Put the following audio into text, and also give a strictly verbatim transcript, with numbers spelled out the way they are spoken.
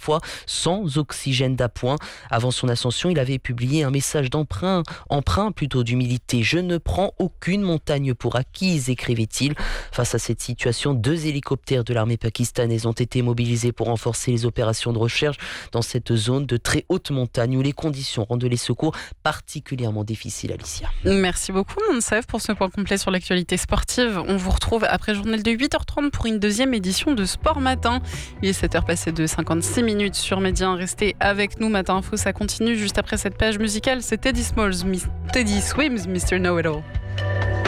parfois sans oxygène d'appoint. Avant son ascension, il avait publié un message d'emprunt, emprunt plutôt d'humilité. « Je ne prends aucune montagne pour acquise », écrivait-il. Face à cette situation, deux hélicoptères de l'armée pakistanaise ont été mobilisés pour renforcer les opérations de recherche dans cette zone de très haute montagne où les conditions rendent les secours particulièrement difficiles. Alicia. Merci beaucoup Monsef pour ce point complet sur l'actualité sportive. On vous retrouve après le journal de huit heures trente pour une deuxième édition de Sport Matin. Il est sept heures passées de cinquante-six minutes sur Média. Restez avec nous, Matin Info, ça continue juste après cette page musicale. C'est Teddy Smalls, Teddy Swims, mister Know It All.